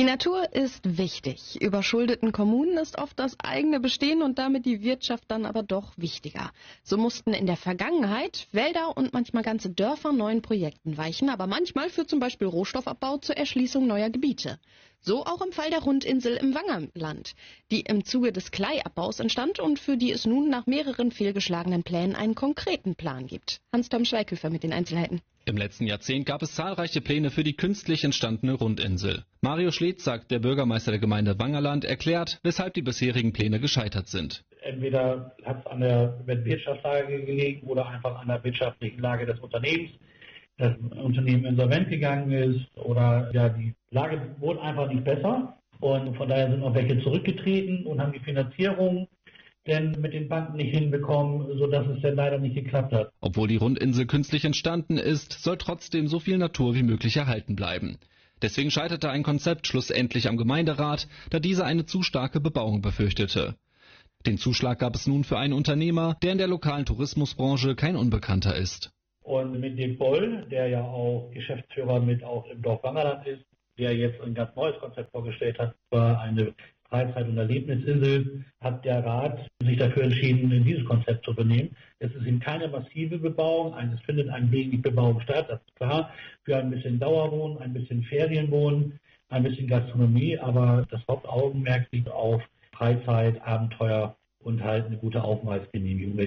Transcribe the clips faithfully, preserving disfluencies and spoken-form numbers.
Natur ist wichtig. Überschuldeten Kommunen ist oft das eigene Bestehen und damit die Wirtschaft dann aber doch wichtiger. So mussten in der Vergangenheit Wälder und manchmal ganze Dörfer neuen Projekten weichen, aber manchmal führt zum Beispiel Rohstoffabbau zur Erschließung neuer Gebiete. So auch im Fall der Rundinsel im Wangerland, die im Zuge des Kleiabbaus entstand und für die es nun nach mehreren fehlgeschlagenen Plänen einen konkreten Plan gibt. Hans-Tom Schweighöfer mit den Einzelheiten. Im letzten Jahrzehnt gab es zahlreiche Pläne für die künstlich entstandene Rundinsel. Mario Schletzak, der Bürgermeister der Gemeinde Wangerland, erklärt, weshalb die bisherigen Pläne gescheitert sind. Entweder hat es an der Wirtschaftslage gelegen oder einfach an der wirtschaftlichen Lage des Unternehmens, dass das Unternehmen insolvent gegangen ist oder ja, die Lage wurde einfach nicht besser und von daher sind auch welche zurückgetreten und haben die Finanzierung denn mit den Banken nicht hinbekommen, sodass es dann leider nicht geklappt hat. Obwohl die Rundinsel künstlich entstanden ist, soll trotzdem so viel Natur wie möglich erhalten bleiben. Deswegen scheiterte ein Konzept schlussendlich am Gemeinderat, da dieser eine zu starke Bebauung befürchtete. Den Zuschlag gab es nun für einen Unternehmer, der in der lokalen Tourismusbranche kein Unbekannter ist. Und mit dem Boll, der ja auch Geschäftsführer mit auch im Dorf Wangerland ist, der jetzt ein ganz neues Konzept vorgestellt hat, war eine Freizeit- und Erlebnisinsel, hat der Rat sich dafür entschieden, dieses Konzept zu übernehmen. Es ist eben keine massive Bebauung, es findet ein wenig Bebauung statt, das ist klar, für ein bisschen Dauerwohnen, ein bisschen Ferienwohnen, ein bisschen Gastronomie, aber das Hauptaugenmerk liegt auf Freizeit, Abenteuer und halt eine gute Aufenthaltsgenehmigung,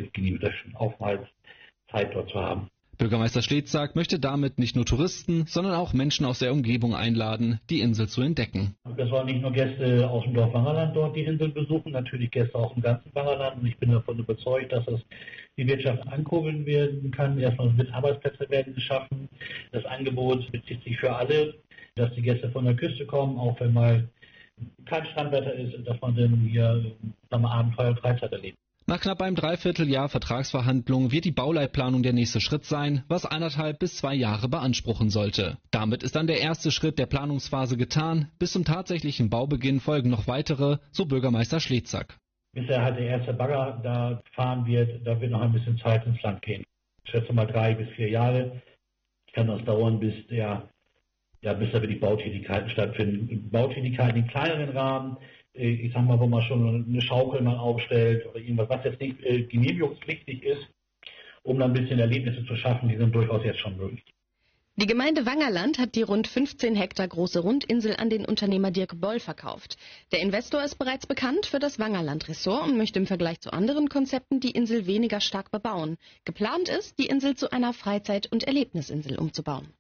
Aufenthaltszeit dort zu haben. Bürgermeister Schletzak möchte damit nicht nur Touristen, sondern auch Menschen aus der Umgebung einladen, die Insel zu entdecken. Wir sollen nicht nur Gäste aus dem Dorf Wangerland dort die Insel besuchen, natürlich Gäste aus dem ganzen Wangerland. Und ich bin davon überzeugt, dass es die Wirtschaft ankurbeln werden kann. Erstmal mit Arbeitsplätze werden geschaffen. Das Angebot bezieht sich für alle, dass die Gäste von der Küste kommen, auch wenn mal kein Strandwetter ist, dass man dann hier sagen wir, Abenteuer und Freizeit erlebt. Nach knapp einem Dreivierteljahr Vertragsverhandlungen wird die Bauleitplanung der nächste Schritt sein, was eineinhalb bis zwei Jahre beanspruchen sollte. Damit ist dann der erste Schritt der Planungsphase getan. Bis zum tatsächlichen Baubeginn folgen noch weitere, so Bürgermeister Schletzak. Bis er halt der erste Bagger da fahren wird, da wird noch ein bisschen Zeit ins Land gehen. Ich schätze mal drei bis vier Jahre kann das dauern, bis der, ja, bis da wirklich Bautätigkeiten stattfinden. Bautätigkeiten in kleineren Rahmen. Ich sag mal, wo man schon eine Schaukel mal aufstellt oder irgendwas, was jetzt nicht äh, genehmigungspflichtig ist, um dann ein bisschen Erlebnisse zu schaffen, die sind durchaus jetzt schon möglich. Die Gemeinde Wangerland hat die rund fünfzehn Hektar große Rundinsel an den Unternehmer Dirk Boll verkauft. Der Investor ist bereits bekannt für das Wangerland-Ressort und möchte im Vergleich zu anderen Konzepten die Insel weniger stark bebauen. Geplant ist, die Insel zu einer Freizeit- und Erlebnisinsel umzubauen.